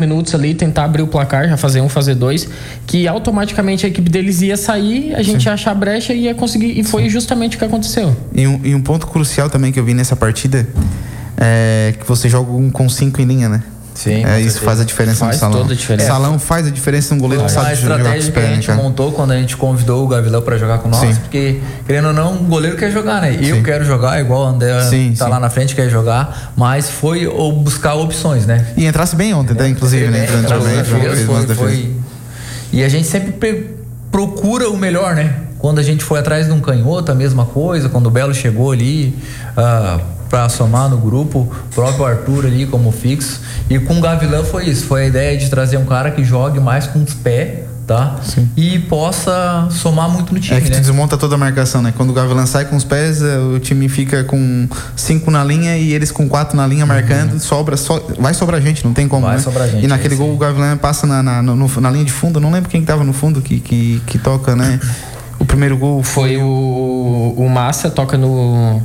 minutos ali, tentar abrir o placar, já fazer 1, fazer 2, que automaticamente a equipe deles ia sair, a gente ia achar brecha e ia conseguir, e foi justamente o que aconteceu. E um ponto crucial também que eu vi nessa partida é que você joga com 5 em linha, né? Sim, isso faz a diferença no salão. Toda a diferença. Salão faz a diferença no goleiro que sabe jogar com os pés. A estratégia que a gente montou quando a gente convidou o Gavilão pra jogar com nós, porque, querendo ou não, o goleiro quer jogar, né? Eu quero jogar, igual o André lá na frente, quer jogar, mas foi buscar opções, né? E entrasse bem ontem, inclusive, né? Foi. E a gente sempre procura o melhor, né? Quando a gente foi atrás de um canhoto, a mesma coisa, quando o Belo chegou ali, para somar no grupo, o próprio Arthur ali como fixo, e com o Gavilão foi isso, foi a ideia de trazer um cara que jogue mais com os pés, tá? Sim. E possa somar muito no time, que tu desmonta toda a marcação, né? Quando o Gavilão sai com os pés, o time fica com 5 na linha e eles com 4 na linha marcando, vai sobrar gente, não tem como, vai né? sobrar gente, e naquele gol o Gavilão passa na linha de fundo, eu não lembro quem que tava no fundo que toca, né? O primeiro gol foi o Massa, toca no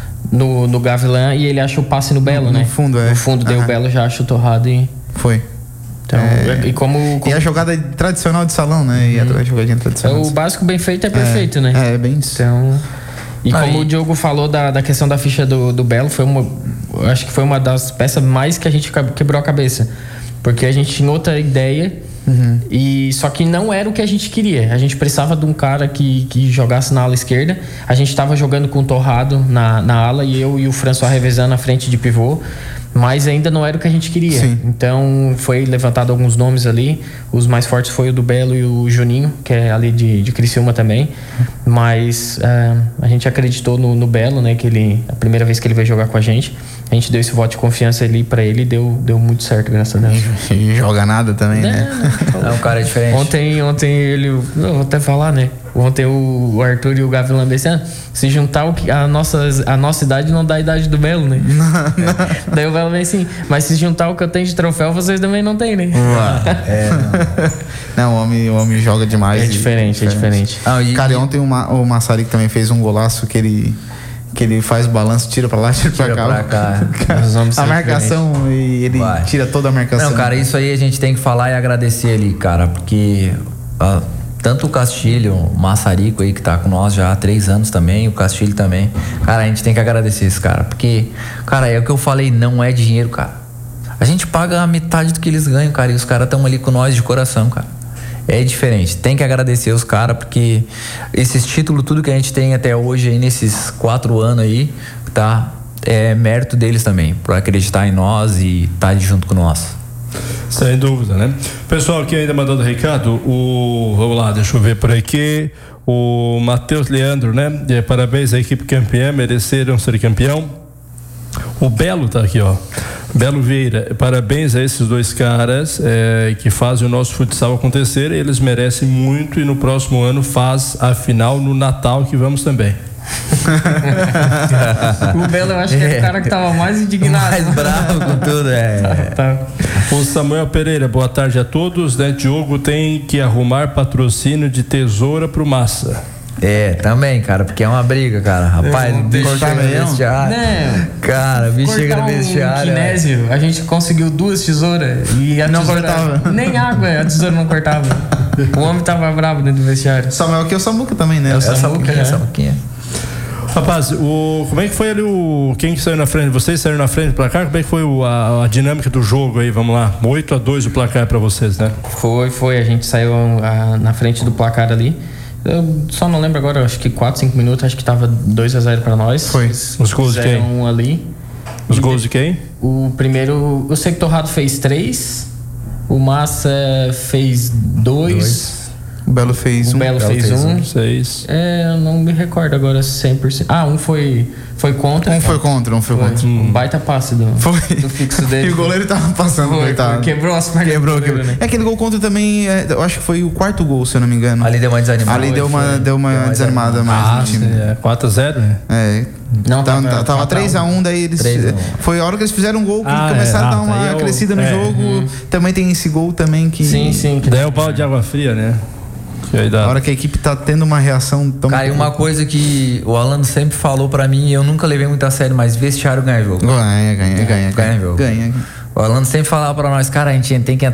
Gavilã e ele acha o passe no Belo, né? No fundo, No fundo, daí o Belo já acha o torrado e... Foi. Então, E a jogada tradicional de salão, né? E a jogadinha tradicional. O básico bem feito é perfeito, né? É bem isso. Então... E como o Diogo falou da questão da ficha do Belo, acho que foi uma das peças mais que a gente quebrou a cabeça. Porque a gente tinha outra ideia... E só que não era o que a gente queria. A gente precisava de um cara que jogasse na ala esquerda. A gente estava jogando com o Torrado na ala e eu e o François revezando na frente de pivô, mas ainda não era o que a gente queria. Sim. Então foi levantado alguns nomes ali. Os mais fortes foi o do Belo e o Juninho, que é ali de Criciúma também. Mas a gente acreditou no Belo, né? Que a primeira vez que ele veio jogar com a gente deu esse voto de confiança ali pra ele e deu muito certo, graças a Deus. E joga nada também, né? É um cara diferente. Ontem ele, eu vou até falar, né? Ontem o Arthur e o Gavilã disse, se juntar a nossa idade não dá a idade do Belo, né? Daí o Belo vem assim, mas se juntar o que eu tenho de troféu, vocês também não tem, né? Não, o homem joga demais. É diferente. Cara, e ontem o Massari também fez um golaço que ele faz o balanço, tira pra lá, tira pra cá. A marcação, e ele tira toda a marcação. Não, cara, isso aí a gente tem que falar e agradecer ali, cara, porque tanto o Castilho, o Massarico aí que tá com nós já há 3 anos também, o Castilho também, cara, a gente tem que agradecer esse cara, porque, cara, é o que eu falei, não é dinheiro, cara. A gente paga a metade do que eles ganham, cara, e os caras estão ali com nós de coração, cara. É diferente, tem que agradecer os caras, porque esses títulos, tudo que a gente tem até hoje aí nesses 4 anos aí, tá? É mérito deles também, por acreditar em nós e estar junto com nós. Sem dúvida, né? Pessoal aqui ainda mandando recado, vamos lá, deixa eu ver por aqui, o Matheus Leandro, né? Parabéns à equipe campeã, mereceram ser campeão. O Belo tá aqui, ó. Belo Vieira, parabéns a esses 2 caras que fazem o nosso futsal acontecer. Eles merecem muito e no próximo ano faz a final no Natal que vamos também. O Belo eu acho que é o cara que tava mais indignado. Mais bravo com tudo, Tá. O Samuel Pereira, boa tarde a todos, né? Diogo tem que arrumar patrocínio de tesoura pro Massa. Também, cara, porque é uma briga, cara. Rapaz, o bicho chega no vestiário. Cara, o bicho chega no vestiário. Kinésio, a gente conseguiu 2 tesouras e a não tesoura, cortava. Nem água, a tesoura não cortava. O homem tava bravo dentro do vestiário. Samuel aqui é o Samuca também, né? É o Samuquinha. Rapaz, como é que foi ali quem que saiu na frente? Vocês saíram na frente do placar? Como é que foi a dinâmica do jogo aí? Vamos lá, 8-2 o placar pra vocês, né? Foi, a gente saiu na frente do placar ali. Eu só não lembro agora, acho que 4-5 minutos, acho que tava 2-0 pra nós. Foi. Os gols de quem? Um ali. Os gols de quem? O primeiro, eu sei que o Torrado fez 3, o Massa fez 2. O Belo fez um. O Belo fez 1. 6. Eu não me recordo agora 100%. Um foi contra. Um foi contra. Um baita passe do fixo dele. E o goleiro tava passando, coitado. Quebrou as pernas. Quebrou. Né? Aquele gol contra também, eu acho que foi o 4º gol, se eu não me engano. Ali deu uma desanimada. Ali deu uma desanimada mais no time. 4-0, né? Não, tava 3-1, daí eles... Foi a hora que eles fizeram um gol que começaram a dar uma crescida no jogo. Também tem esse gol também que... Sim. Daí é o balde de água fria, né? A hora que a equipe tá tendo uma reação tão... Cara, e uma coisa que o Alan sempre falou pra mim e eu nunca levei muito a sério, mas vestiário ganha jogo. Ganha jogo. O Alan sempre falava pra nós, cara, a gente tem que